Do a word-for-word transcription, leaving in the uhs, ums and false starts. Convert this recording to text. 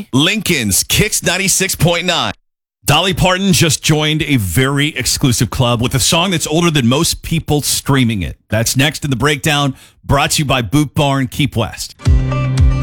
Johnny. Lincoln's Kicks ninety-six point nine. Dolly Parton just joined a very exclusive club with a song that's older than most people streaming it. That's next in the breakdown, brought to you by Boot Barn Keep West.